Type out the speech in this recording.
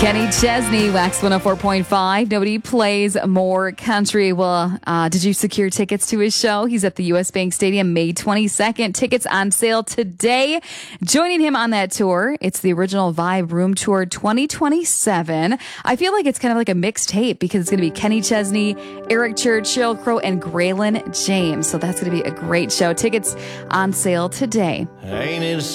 Kenny Chesney, Wax 104.5. Nobody plays more country. Well, did you secure tickets to his show? He's at the U.S. Bank Stadium May 22nd. Tickets on sale today. Joining him on that tour, it's the Original Vibe Room Tour 2027. I feel like it's kind of like a mixed tape because it's going to be Kenny Chesney, Eric Church, Sheryl Crow, and Graylin James. So that's going to be a great show. Tickets on sale today. Ain't it